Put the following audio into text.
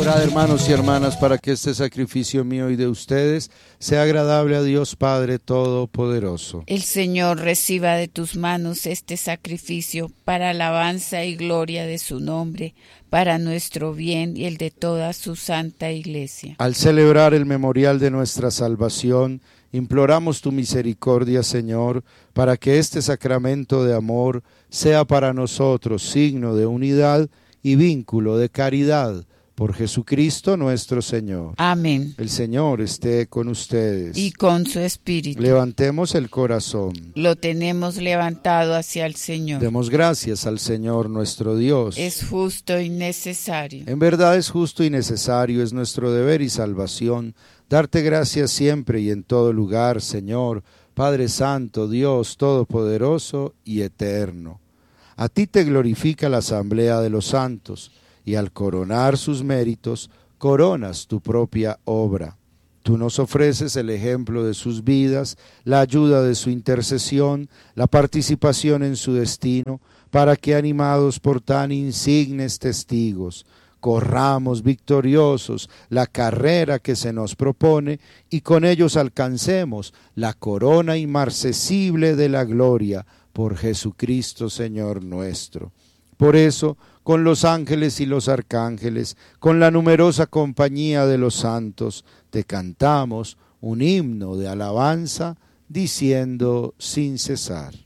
Orad, hermanos y hermanas, para que este sacrificio mío y de ustedes sea agradable a Dios Padre Todopoderoso. El Señor reciba de tus manos este sacrificio para alabanza y gloria de su nombre, para nuestro bien y el de toda su santa Iglesia. Al celebrar el memorial de nuestra salvación, imploramos tu misericordia, Señor, para que este sacramento de amor sea para nosotros signo de unidad y vínculo de caridad. Por Jesucristo nuestro Señor. Amén. El Señor esté con ustedes. Y con su espíritu. Levantemos el corazón. Lo tenemos levantado hacia el Señor. Demos gracias al Señor nuestro Dios. Es justo y necesario. En verdad es justo y necesario, es nuestro deber y salvación, darte gracias siempre y en todo lugar, Señor, Padre Santo, Dios Todopoderoso y Eterno. A ti te glorifica la asamblea de los santos, y al coronar sus méritos, coronas tu propia obra. Tú nos ofreces el ejemplo de sus vidas, la ayuda de su intercesión, la participación en su destino, para que, animados por tan insignes testigos, corramos victoriosos la carrera que se nos propone y con ellos alcancemos la corona inmarcesible de la gloria por Jesucristo Señor nuestro. Por eso, con los ángeles y los arcángeles, con la numerosa compañía de los santos, te cantamos un himno de alabanza, diciendo sin cesar.